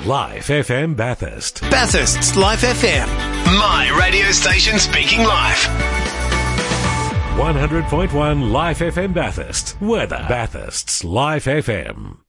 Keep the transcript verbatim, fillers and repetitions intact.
Life F M Bathurst. Bathurst's Life F M. My radio station speaking live. one hundred point one Life F M Bathurst. Weather. Bathurst's Life F M.